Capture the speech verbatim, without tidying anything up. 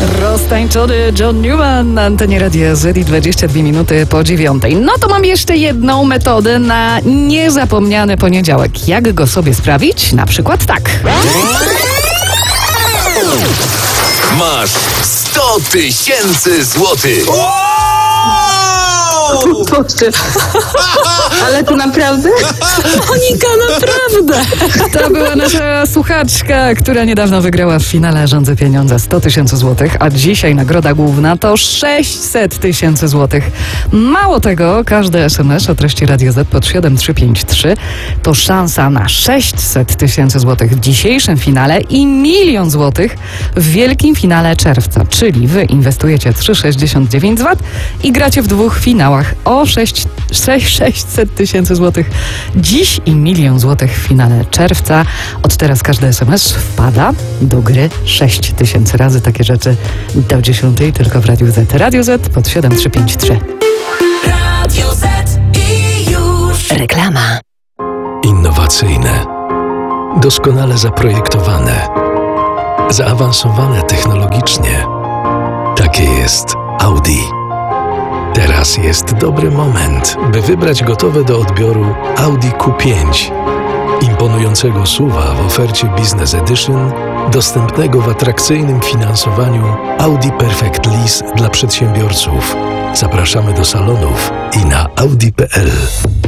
Roztańczony John Newman na antenie Radia Z i dwadzieścia dwie minuty po dziewiątej. No to mam jeszcze jedną metodę na niezapomniany poniedziałek. Jak go sobie sprawić? Na przykład tak. Masz sto tysięcy złotych. Boże. Ale to naprawdę? Monika, naprawdę! To była nasza słuchaczka, która niedawno wygrała w finale Rządzę Pieniądze sto tysięcy złotych, a dzisiaj nagroda główna to sześćset tysięcy złotych. Mało tego, każdy es em es o treści Radio Z pod siedem trzy pięć trzy to szansa na sześćset tysięcy złotych w dzisiejszym finale i milion złotych w wielkim finale czerwca. Czyli wy inwestujecie trzy przecinek sześćdziesiąt dziewięć złotych i gracie w dwóch finałach o sześćset tysięcy złotych dziś i milion złotych w finale czerwca. Od teraz każdy es em es wpada do gry sześć tysięcy razy. Takie rzeczy do dziesiątej tylko w Radiu Z. Radio Z pod siedem trzy pięć trzy. Radio Z i już. Reklama. Innowacyjne, doskonale zaprojektowane, zaawansowane technologicznie. Takie jest Audi. Teraz jest dobry moment, by wybrać gotowe do odbioru Audi Q pięć. Imponującego S U V-a w ofercie Business Edition, dostępnego w atrakcyjnym finansowaniu Audi Perfect Lease dla przedsiębiorców. Zapraszamy do salonów i na audi kropka p l.